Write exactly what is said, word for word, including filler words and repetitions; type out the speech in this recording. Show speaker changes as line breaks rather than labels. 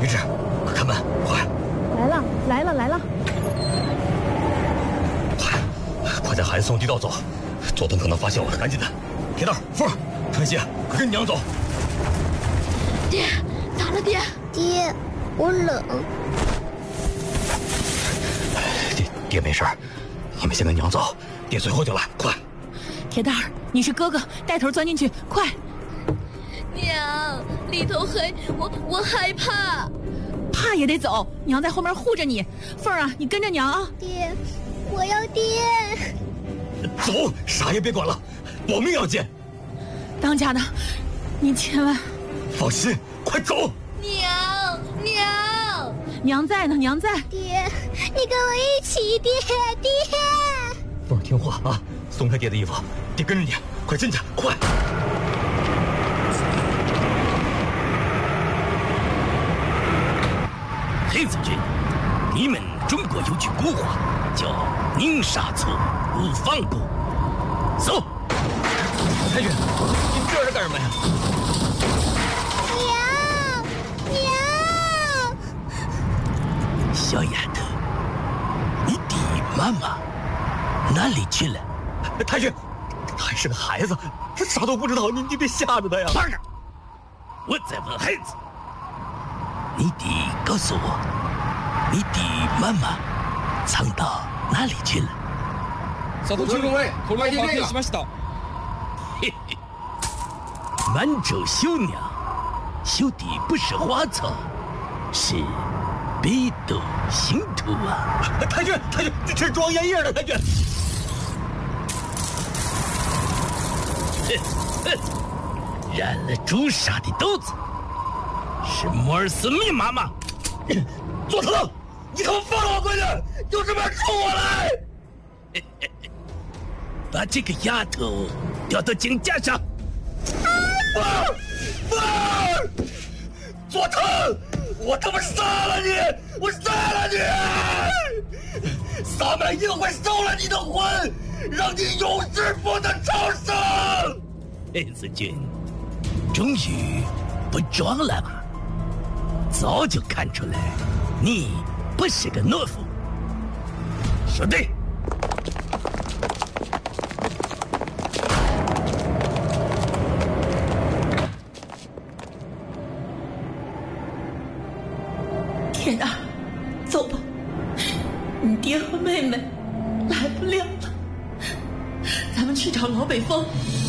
云芝，快开门，快！
来了，来了，来了！
快，快带孩子送地道走，佐藤可能发现我，赶紧的！铁道，凤儿，川西，快跟你娘走！
爹，咋了爹？
爹，我冷。
爹，爹没事，你们先跟娘走，爹随后就来，快！
铁蛋儿，你是哥哥，带头钻进去，快！
娘，里头黑，我我害怕。
怕也得走，娘在后面护着你。凤儿啊，你跟着娘啊！
爹，我要爹。
走，啥也别管了，保命要紧。
当家的，你千万
放心，快走！
娘，娘，
娘在呢，娘在。
爹，你跟我一起，爹，爹。
凤儿听话啊，松开爹的衣服，爹跟着你，快进去，快！
黑子君，你们中国有句古话，叫“宁杀错，勿放过”。走。
太君，你这是干什么呀？
娘，娘！
小丫头，你的妈妈哪里去了？
太君，他还是个孩子，他啥都不知道，你你别吓着他呀！
趴着！我在问孩子。你得告诉我，你的妈妈藏到哪里去了？
佐藤中尉、これは発見しました。
嘿嘿，满洲绣娘绣的不是花草，是北斗星图啊！
太君，太君，这是装烟叶的，太君。
哼哼，染了朱砂的豆子。是摩尔斯密码吗？
佐藤，你他妈放了我闺女，有什么事冲我来！
把这个丫头吊到井架上。
凤儿，凤儿，佐藤，我他妈杀了你！我杀了你！萨满一定会收了你的魂，让你永世不得超生。
黑子君，终于不装了吧？早就看出来，你不是个懦夫。说对。
铁蛋，走吧，你爹和妹妹来不了了，咱们去找老北风。